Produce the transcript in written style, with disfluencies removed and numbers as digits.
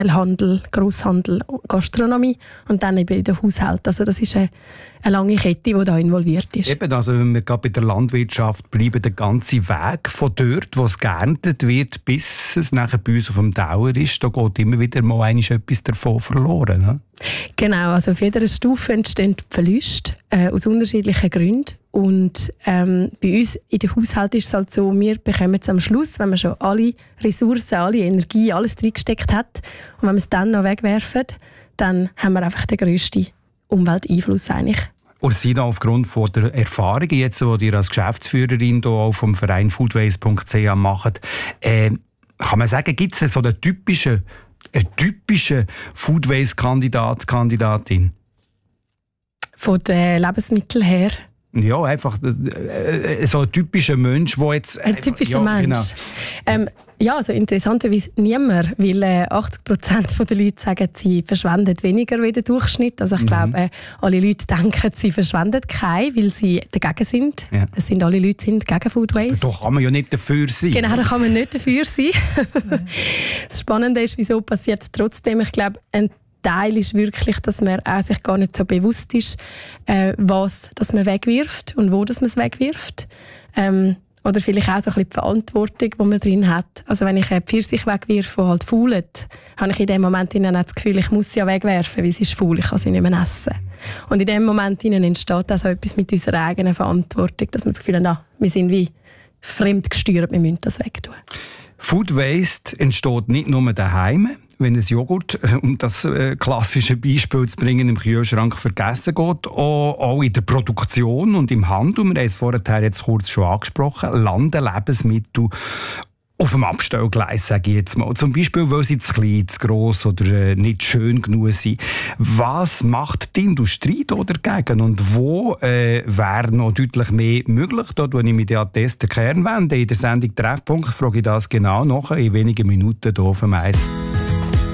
Handel, Grosshandel, Gastronomie und dann eben in den Haushalten. Also das ist eine lange Kette, die da involviert ist. Eben, also wenn wir gerade bei der Landwirtschaft bleiben, der ganze Weg von dort, wo es geerntet wird, bis es nachher bei uns auf dem Dauer ist, da geht immer wieder mal etwas davon verloren. Ne? Genau, also auf jeder Stufe entstehen Verluste aus unterschiedlichen Gründen. Und bei uns in den Haushalten ist es halt so, wir bekommen es am Schluss, wenn man schon alle Ressourcen, alle Energie, alles reingesteckt hat und wenn wir es dann noch wegwerfen, dann haben wir einfach den grössten Umwelteinfluss eigentlich. Ursina, aufgrund von der Erfahrungen, jetzt, die ihr als Geschäftsführerin hier auch vom Verein foodwaste.ch macht, kann man sagen, gibt es so einen typischen Foodwaste-Kandidatin? Von den Lebensmitteln her? Ja, einfach so ein typischer Mensch, der jetzt... Ein typischer Mensch. Genau. Ja, also interessanterweise niemand, weil 80% der Leute sagen, sie verschwenden weniger wie der Durchschnitt. Also ich glaube, alle Leute denken, sie verschwenden keinen, weil sie dagegen sind. Ja. Es sind alle Leute sind gegen Food Waste. Doch kann man ja nicht dafür sein. Genau, da kann man nicht dafür sein. Das Spannende ist, wieso passiert es trotzdem. Ich glaube, ein Teil ist wirklich, dass man sich gar nicht so bewusst ist, was dass man wegwirft und wo dass man es wegwirft. Oder vielleicht auch so ein bisschen die Verantwortung, die man drin hat. Also wenn ich eine Pfirsich wegwirfe, die halt faulet, habe ich in dem Moment das Gefühl, ich muss sie ja wegwerfen, weil sie ist faul, ich kann sie nicht mehr essen. Und in dem Moment entsteht auch so etwas mit unserer eigenen Verantwortung, dass man das Gefühl hat, wir sind wie fremdgesteuert, wir müssen das wegtun. Food Waste entsteht nicht nur daheim, wenn ein Joghurt, um das klassische Beispiel zu bringen, im Kühlschrank vergessen geht, auch in der Produktion und im Handel. Wir haben es vorher jetzt kurz schon angesprochen, landen Lebensmittel auf dem Abstellgleis, sage ich jetzt mal. Zum Beispiel, weil sie zu klein, zu gross oder nicht schön genug sind. Was macht die Industrie da dagegen und wo wäre noch deutlich mehr möglich? Da wende ich mich an den Kern wenden. In der Sendung «Treffpunkt» frage ich das genau nach in wenigen Minuten hier auf dem Eis.